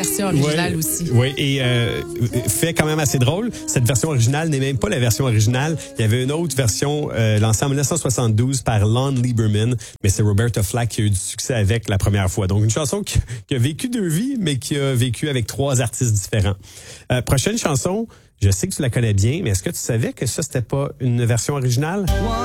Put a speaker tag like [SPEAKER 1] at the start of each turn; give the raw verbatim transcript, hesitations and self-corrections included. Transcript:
[SPEAKER 1] version originale
[SPEAKER 2] ouais,
[SPEAKER 1] aussi.
[SPEAKER 2] Oui, et euh, fait quand même assez drôle. Cette version originale n'est même pas la version originale. Il y avait une autre version euh, lancée en dix-neuf cent soixante-douze par Lon Lieberman, mais c'est Roberta Flack qui a eu du succès avec la première fois. Donc, une chanson qui, qui a vécu deux vies, mais qui a vécu avec trois artistes différents. Euh, prochaine chanson, je sais que tu la connais bien, mais est-ce que tu savais que ça, c'était pas une version originale?